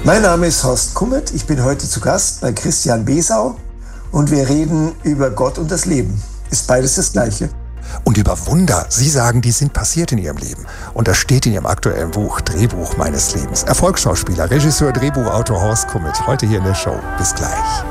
Mein Name ist Horst Kummet, ich bin heute zu Gast bei Christian Besau und wir reden über Gott und das Leben. Ist beides das Gleiche? Und über Wunder. Sie sagen, die sind passiert in Ihrem Leben. Und das steht in Ihrem aktuellen Buch, Drehbuch meines Lebens. Erfolgsschauspieler, Regisseur, Drehbuchautor Horst Kummet, heute hier in der Show. Bis gleich.